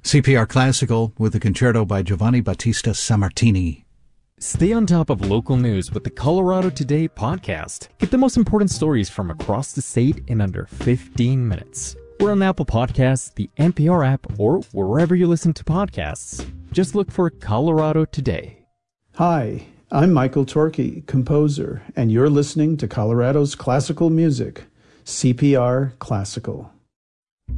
CPR Classical with a concerto by Giovanni Battista Sammartini. Stay on top of local news with the Colorado Today podcast. Get the most important stories from across the state in under 15 minutes. We're on Apple Podcasts, the NPR app, or wherever you listen to podcasts. Just look for Colorado Today. Hi, I'm Michael Torkey, composer, and you're listening to Colorado's classical music, CPR Classical.